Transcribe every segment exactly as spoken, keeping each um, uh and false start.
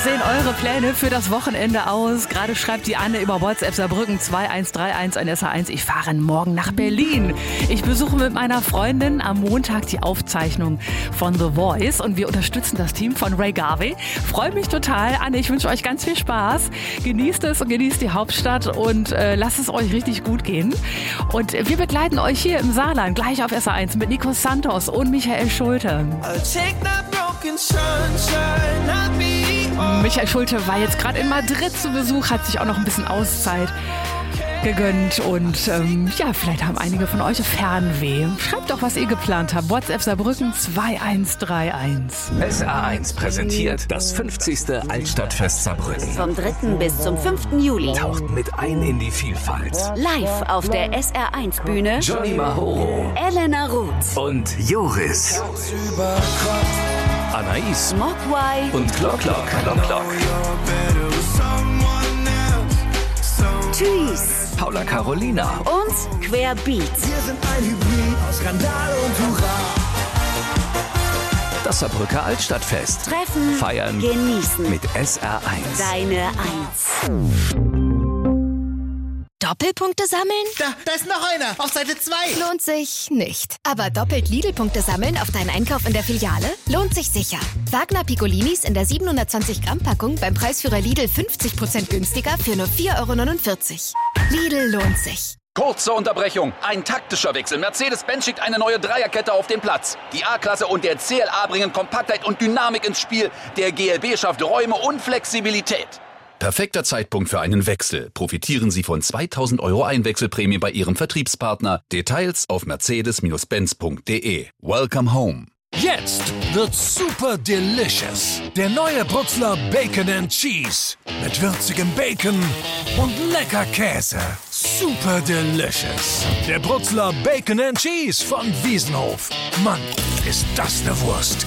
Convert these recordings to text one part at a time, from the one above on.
sehen eure Pläne für das Wochenende aus? Gerade schreibt die Anne über WhatsApp Saarbrücken zwei eins drei eins an S H eins. Ich fahre morgen nach Berlin. Ich besuche mit meiner Freundin am Montag die Aufzeichnung von The Voice und wir unterstützen das Team von Ray Garvey. Freue mich total. Anne, ich wünsche euch ganz viel Spaß. Genießt es und genießt die Hauptstadt und äh, lasst es euch richtig gut gehen. Und wir begleiten euch hier im Saarland gleich auf S H eins mit Nico Santos und Michael Schulte. Michael Schulte war jetzt gerade in Madrid zu Besuch, hat sich auch noch ein bisschen Auszeit gegönnt und ähm, ja, vielleicht haben einige von euch Fernweh. Schreibt doch, was ihr geplant habt. WhatsApp Saarbrücken zwei eins drei eins. S R eins präsentiert das fünfzigste Altstadtfest Saarbrücken. Vom dritten bis zum fünften Juli. Taucht mit ein in die Vielfalt. Live auf der S R eins Bühne Johnny Mahoro, Elena Ruth und Joris, Anais, Mogwai und Glock Glock. Glock, Glock. Tschüss Paula Carolina und Querbeat. Wir sind ein Hybrid aus Skandal und Hurra. Das Saarbrücker Altstadtfest. Treffen, Feiern, genießen. mit S R eins. Deine Eins. Doppelpunkte sammeln? Da, da ist noch einer. Auf Seite zwei. Lohnt sich nicht. Aber doppelt Lidl-Punkte sammeln auf deinen Einkauf in der Filiale? Lohnt sich sicher. Wagner Piccolinis in der siebenhundertzwanzig Gramm Packung beim Preisführer Lidl fünfzig Prozent günstiger für nur vier Euro neunundvierzig. Lidl lohnt sich. Kurze Unterbrechung. Ein taktischer Wechsel. Mercedes-Benz schickt eine neue Dreierkette auf den Platz. Die A-Klasse und der C L A bringen Kompaktheit und Dynamik ins Spiel. Der G L B schafft Räume und Flexibilität. Perfekter Zeitpunkt für einen Wechsel. Profitieren Sie von zweitausend Euro Einwechselprämie bei Ihrem Vertriebspartner. Details auf mercedes Benz punkt de. Welcome home. Jetzt wird's super delicious. Der neue Brutzler Bacon and Cheese. Mit würzigem Bacon und lecker Käse. Super delicious. Der Brutzler Bacon and Cheese von Wiesenhof. Mann, ist das eine Wurst.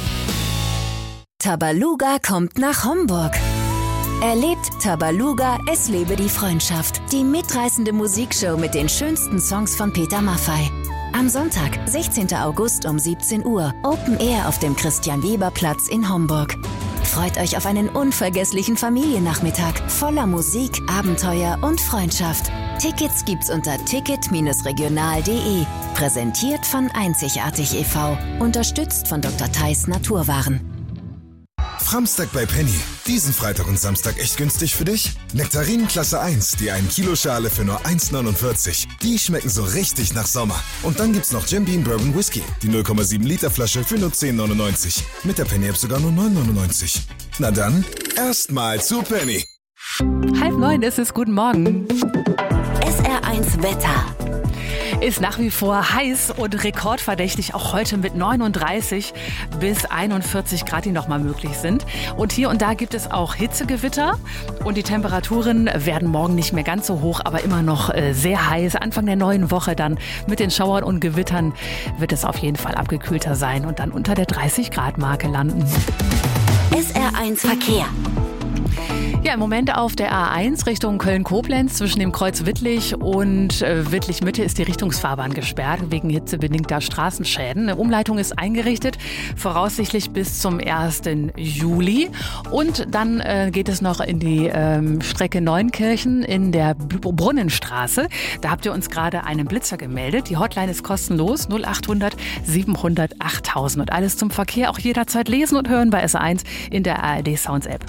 Tabaluga kommt nach Homburg. Erlebt Tabaluga, es lebe die Freundschaft. Die mitreißende Musikshow mit den schönsten Songs von Peter Maffay. Am Sonntag, sechzehnten August um siebzehn Uhr. Open Air auf dem Christian-Weber-Platz in Homburg. Freut euch auf einen unvergesslichen Familiennachmittag voller Musik, Abenteuer und Freundschaft. Tickets gibt's unter ticket regional punkt de. Präsentiert von Einzigartig e V Unterstützt von Doktor Theis Naturwaren. Framstag bei Penny. Diesen Freitag und Samstag echt günstig für dich? Nektarinen Klasse eins, die ein Kilo Schale für nur eins neunundvierzig. Die schmecken so richtig nach Sommer. Und dann gibt's noch Jim Beam Bourbon Whisky. Die null Komma sieben Liter Flasche für nur zehn neunundneunzig. Mit der Penny App sogar nur neun neunundneunzig. Na dann, erstmal zu Penny. Halb neun ist es. Guten Morgen. S R eins Wetter. Ist nach wie vor heiß und rekordverdächtig, auch heute mit neununddreißig bis einundvierzig Grad, die nochmal möglich sind. Und hier und da gibt es auch Hitzegewitter und die Temperaturen werden morgen nicht mehr ganz so hoch, aber immer noch äh, sehr heiß. Anfang der neuen Woche dann mit den Schauern und Gewittern wird es auf jeden Fall abgekühlter sein und dann unter der dreißig Grad Marke landen. S R eins Verkehr. Ja, im Moment auf der A eins Richtung Köln-Koblenz zwischen dem Kreuz Wittlich und äh, Wittlich-Mitte ist die Richtungsfahrbahn gesperrt wegen hitzebedingter Straßenschäden. Eine Umleitung ist eingerichtet, voraussichtlich bis zum ersten Juli. Und dann äh, geht es noch in die ähm, Strecke Neunkirchen in der Brunnenstraße. Da habt ihr uns gerade einen Blitzer gemeldet. Die Hotline ist kostenlos null achthundert siebenhundert achttausend. Und alles zum Verkehr auch jederzeit lesen und hören bei S R eins in der A R D Sounds App.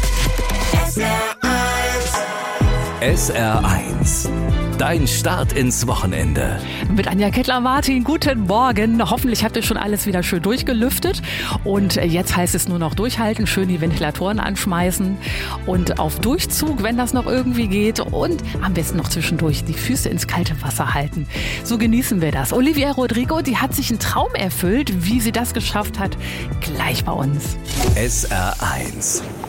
S R eins. Dein Start ins Wochenende. Mit Anja Kettler-Martin, guten Morgen. Hoffentlich habt ihr schon alles wieder schön durchgelüftet. Und jetzt heißt es nur noch durchhalten, schön die Ventilatoren anschmeißen und auf Durchzug, wenn das noch irgendwie geht. Und am besten noch zwischendurch die Füße ins kalte Wasser halten. So genießen wir das. Olivia Rodrigo, die hat sich einen Traum erfüllt. Wie sie das geschafft hat, gleich bei uns. S R eins.